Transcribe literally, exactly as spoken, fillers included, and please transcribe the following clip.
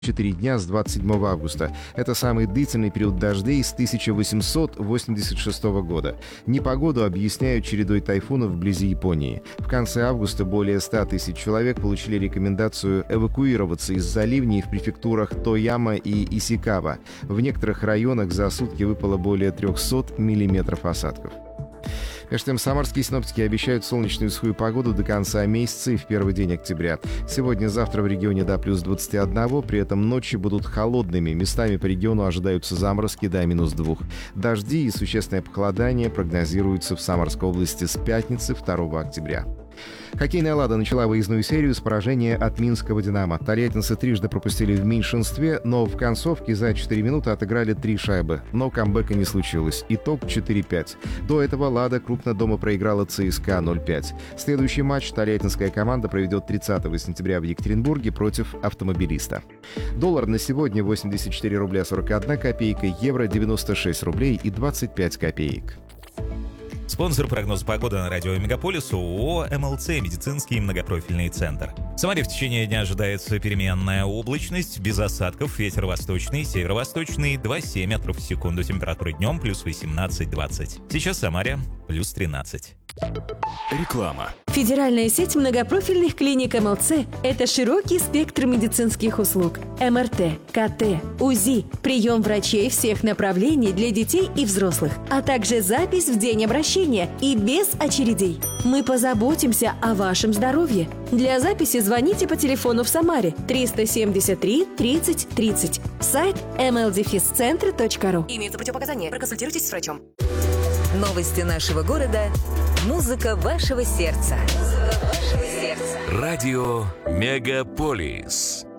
четыре дня с двадцать седьмого августа. Это самый длительный период дождей с тысяча восемьсот восемьдесят шестого года. Непогоду объясняют чередой тайфунов вблизи Японии. В конце августа более ста тысяч человек получили рекомендацию эвакуироваться из-за ливней в префектурах Тояма и Исикава. В некоторых районах за сутки выпало более трехсот миллиметров осадков. Между тем, самарские синоптики обещают солнечную и сухую погоду до конца месяца и в первый день октября. Сегодня-завтра в регионе до плюс двадцати одного, при этом ночи будут холодными. Местами по региону ожидаются заморозки до минус двух. Дожди и существенное похолодание прогнозируются в Самарской области с пятницы второго октября. Хоккейная «Лада» начала выездную серию с поражения от минского «Динамо». Тольяттинцы трижды пропустили в меньшинстве, но в концовке за четыре минуты отыграли три шайбы. Но камбэка не случилось. Итог четыре пять. До этого «Лада» крупно дома проиграла ЦСКА ноль пять. Следующий матч тольяттинская команда проведет тридцатого сентября в Екатеринбурге против «Автомобилиста». Доллар на сегодня восемьдесят четыре рубля сорок одна копейка, евро девяносто шесть рублей и двадцать пять копеек. Спонсор прогноза погоды на радио Мегаполис ООО МЛЦ «Медицинский многопрофильный центр». В Самаре в течение дня ожидается переменная облачность, без осадков, ветер восточный, северо-восточный, два целых семь десятых метров в секунду, температура днем плюс восемнадцать-двадцать. Сейчас в Самаре плюс тринадцать. Реклама. Федеральная сеть многопрофильных клиник МЛЦ – это широкий спектр медицинских услуг. эм эр тэ, ка тэ, УЗИ, прием врачей всех направлений для детей и взрослых, а также запись в день обращения и без очередей. Мы позаботимся о вашем здоровье. Для записи звоните по телефону в Самаре триста семьдесят три тридцать тридцать. Сайт эм эл дефис центр точка ру. Имеются противопоказания. Проконсультируйтесь с врачом. Новости нашего города. Музыка вашего сердца. Музыка вашего сердца. Радио Мегаполис.